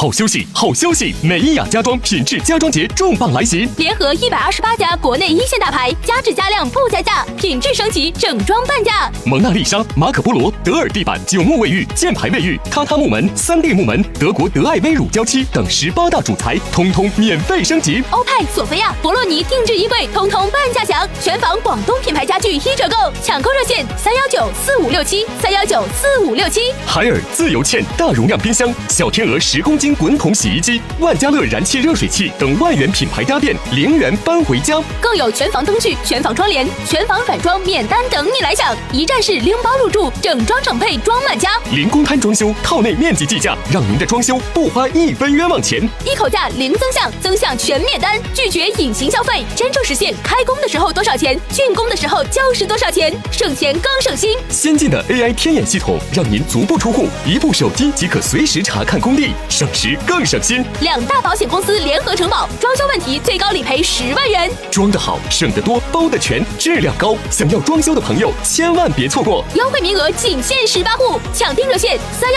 好休息，好消息！美伊雅家装品质家装节重磅来袭， 联合128家国内一线大牌，加质加量不加价，品质升级，整装半价。 蒙娜丽莎、马可波罗、德尔地板、9木卫浴、箭牌卫浴、榻榻木门、3D 木门、德国德艾薇乳胶漆等18大主材，通通免费升级。 欧派、索菲亚、博洛尼定制衣柜，通通半价享。全房广东品牌家具1折购，抢购热线3194567，3194567。 海尔自由嵌大容量冰箱、小天鹅10公斤滚筒洗衣机、万家乐燃气热水器等万元品牌家电0元搬回家， 更有全房灯具、全房窗帘、全房软装免单等你来享，一站式拎包入住，整装整配装满家， 零公摊装修，套内面积计价，让您的装修不花1分冤枉钱， 一口价零增项，增项全免单，拒绝隐形消费，真正实现开工的时候多少钱，竣工的时候就是多少钱，省钱更省心。 先进的 AI 天眼系统，让您足不出户，一部手机即可随时查看工地，省时更省心。 2大保险公司联合承保，装修问题最高理赔10万元。 装得好，省得多，包得全，质量高。想要装修的朋友，千万别错过， 优惠名额仅限18户，抢订热线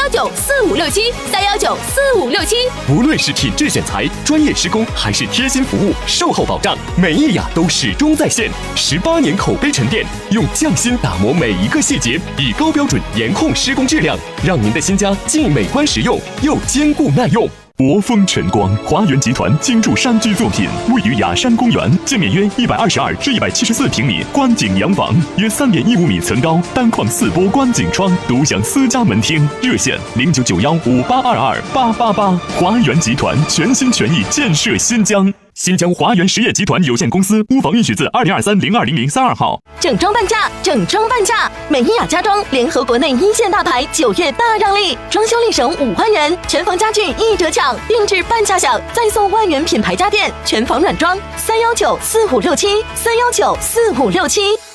3194567，3194567。 无论是品质选材、专业施工，还是贴心服务、售后保障，美伊雅都始终在线。18年口碑沉淀，用匠心打磨每一个细节，以高标准严控施工质量，让您的新家既美观实用，又坚固耐用。博丰晨光华园集团精筑山居作品，位于雅山公园，建面约122至174平米观景洋房，约3.15米层高，单框4波观景窗，独享私家门厅。热线099158228888。华园集团全心全意建设新疆。新疆华园实业集团有限公司，屋房允许自2023-02-0032号。 整装半价，整装半价！美伊雅家装联合国内一线大牌，9月大让利，装修立省5万元，全房家具1折抢，定制半价享，再送万元品牌家电，全房软装，3194567，3194567。